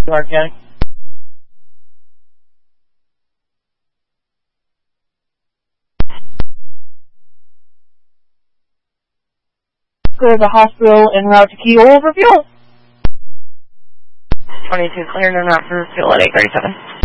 Mark County. Go to the hospital en route to Keyhole for fuel. 22 cleared and not for fuel at 837.